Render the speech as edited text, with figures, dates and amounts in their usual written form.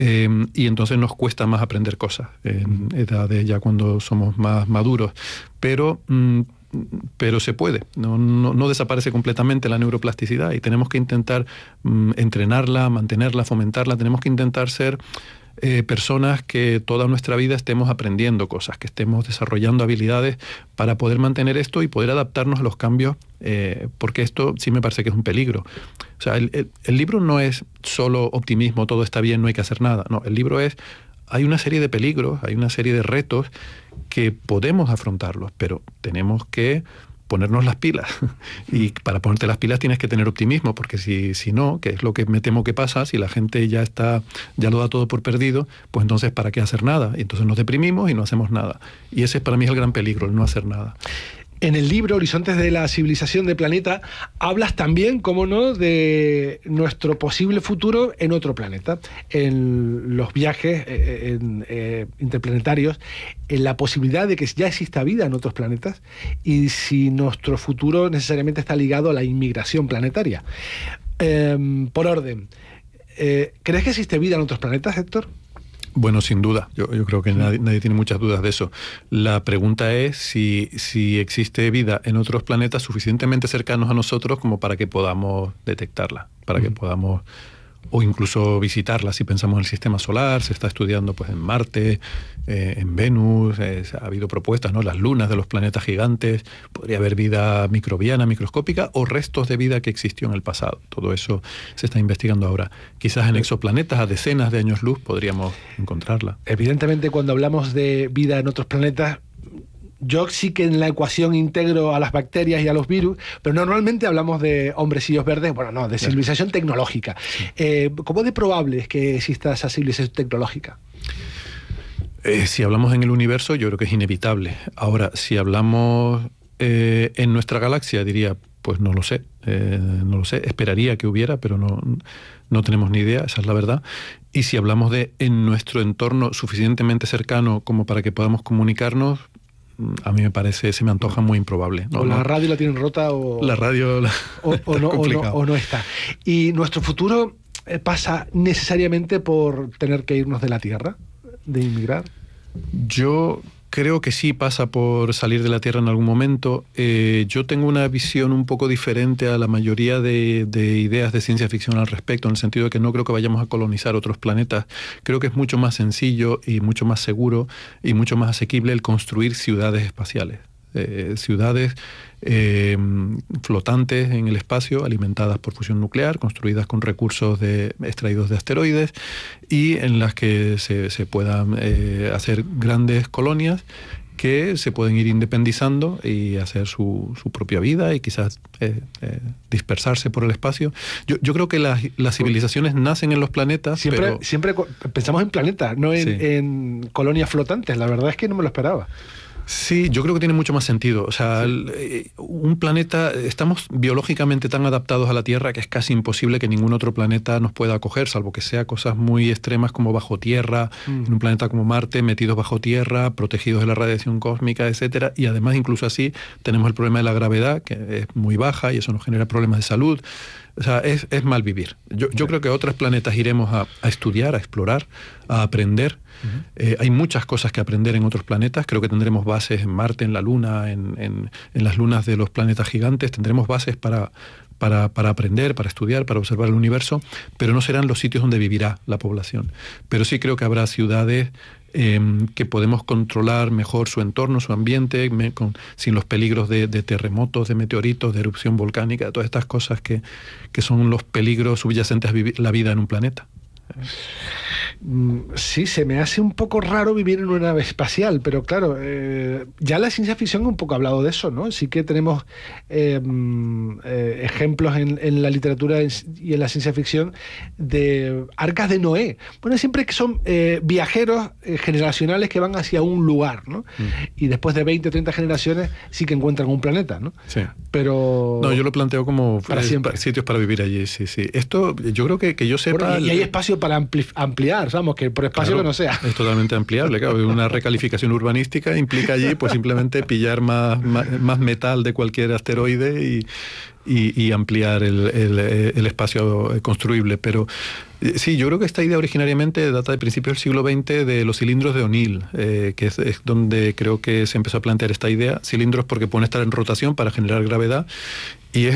Y entonces nos cuesta más aprender cosas en edades ya cuando somos más maduros. Pero se puede, no desaparece completamente la neuroplasticidad y tenemos que intentar entrenarla, mantenerla, fomentarla. Tenemos que intentar ser personas que toda nuestra vida estemos aprendiendo cosas, que estemos desarrollando habilidades para poder mantener esto y poder adaptarnos a los cambios, porque esto sí me parece que es un peligro. O sea, el libro no es solo optimismo, todo está bien, no hay que hacer nada. No, el libro es, hay una serie de peligros, hay una serie de retos que podemos afrontarlos, pero tenemos que ponernos las pilas. Y para ponerte las pilas tienes que tener optimismo, porque si no, que es lo que me temo que pasa, si la gente ya lo da todo por perdido, pues entonces ¿para qué hacer nada? Y entonces nos deprimimos y no hacemos nada. Y ese para mí es el gran peligro, el no hacer nada. En el libro Horizontes de la civilización de planeta hablas también, cómo no, de nuestro posible futuro en otro planeta, en los viajes interplanetarios, en la posibilidad de que ya exista vida en otros planetas y si nuestro futuro necesariamente está ligado a la inmigración planetaria. Por orden, ¿crees que existe vida en otros planetas, Héctor? Bueno, sin duda. Yo creo que nadie tiene muchas dudas de eso. La pregunta es si existe vida en otros planetas suficientemente cercanos a nosotros como para que podamos detectarla, para que podamos, o incluso visitarla. Si pensamos en el sistema solar, se está estudiando pues en Marte, en Venus, ha habido propuestas, ¿no? Las lunas de los planetas gigantes, podría haber vida microbiana, microscópica o restos de vida que existió en el pasado. Todo eso se está investigando ahora. Quizás en exoplanetas a decenas de años luz podríamos encontrarla. Evidentemente, cuando hablamos de vida en otros planetas, yo sí que en la ecuación integro a las bacterias y a los virus, pero normalmente hablamos de hombrecillos verdes, bueno, no, de civilización tecnológica. ¿Cómo de probable es que exista esa civilización tecnológica? Si hablamos en el universo, yo creo que es inevitable. Ahora, si hablamos en nuestra galaxia, diría, pues no lo sé. No lo sé, esperaría que hubiera, pero no tenemos ni idea, esa es la verdad. Y si hablamos de en nuestro entorno suficientemente cercano como para que podamos comunicarnos, a mí me parece, se me antoja muy improbable. O la radio la tienen rota o... La radio o no está. ¿Y nuestro futuro pasa necesariamente por tener que irnos de la Tierra, de inmigrar? Yo creo que sí pasa por salir de la Tierra en algún momento. Yo tengo una visión un poco diferente a la mayoría de ideas de ciencia ficción al respecto, en el sentido de que no creo que vayamos a colonizar otros planetas. Creo que es mucho más sencillo y mucho más seguro y mucho más asequible el construir ciudades espaciales. Ciudades flotantes en el espacio, alimentadas por fusión nuclear, construidas con recursos extraídos de asteroides y en las que se puedan hacer grandes colonias que se pueden ir independizando y hacer su propia vida y quizás dispersarse por el espacio. Yo creo que las civilizaciones nacen en los planetas. Siempre pensamos en planetas, no en colonias flotantes. La verdad es que no me lo esperaba. Sí, yo creo que tiene mucho más sentido. O sea, un planeta, estamos biológicamente tan adaptados a la Tierra que es casi imposible que ningún otro planeta nos pueda acoger, salvo que sea cosas muy extremas como bajo tierra, en un planeta como Marte, metidos bajo tierra, protegidos de la radiación cósmica, etcétera. Y además, incluso así, tenemos el problema de la gravedad, que es muy baja y eso nos genera problemas de salud. O sea, es mal vivir. Yo creo que a otros planetas iremos a estudiar, a explorar, a aprender. Hay muchas cosas que aprender en otros planetas. Creo que tendremos bases en Marte, en la Luna, en las lunas de los planetas gigantes. Tendremos bases para aprender, para estudiar, para observar el universo, pero no serán los sitios donde vivirá la población. Pero sí creo que habrá ciudades que podemos controlar mejor su entorno, su ambiente, sin los peligros de terremotos, de meteoritos, de erupción volcánica, de todas estas cosas que son los peligros subyacentes a la vida en un planeta. Sí, se me hace un poco raro vivir en una nave espacial, pero claro, ya la ciencia ficción un poco ha hablado de eso, ¿no? Sí que tenemos ejemplos en la literatura y en la ciencia ficción de arcas de Noé. Bueno, siempre que son viajeros generacionales que van hacia un lugar, ¿no? Y después de 20 o 30 generaciones sí que encuentran un planeta, ¿no? Sí. Pero... No, yo lo planteo como para siempre. Sitios para vivir allí, sí. Esto, yo creo que yo sepa... Bueno, y hay espacio para ampliar, metros, vamos, que por espacio Claro, que no sea. es totalmente ampliable, claro. Una recalificación urbanística implica allí pues simplemente pillar más metal de cualquier asteroide y ampliar el espacio construible. Pero sí, yo creo que esta idea originariamente data de principios del siglo XX de los cilindros de O'Neill, que es donde creo que se empezó a plantear esta idea. Cilindros porque pueden estar en rotación para generar gravedad, y es